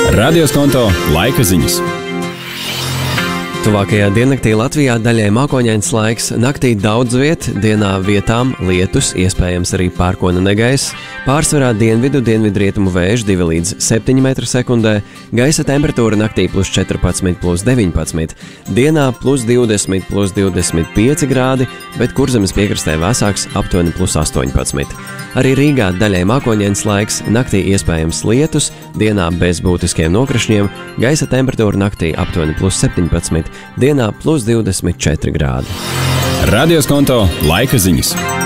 Radioskonto laika ziņas. Tuvākajā diennaktī Latvijā daļai mākoņains laiks, naktī daudz dienā vietām lietus, iespējams arī pērkona negaiss, pārsvarā dienvidu-dienvidrietumu vējš 2 līdz 7 m/sekundē, gaisa temperatūra naktī +14, +19, dienā +20, +25 grādi, bet Kurzemes piekrastē vēsāks aptuveni +18. Arī Rīgā daļai mākoņains laiks, naktī iespējams lietus, dienā bez būtiskiem nokrišņiem, gaisa temperatūra naktī aptuveni +17, dienā +24 grādi. Radioskonto laika ziņas.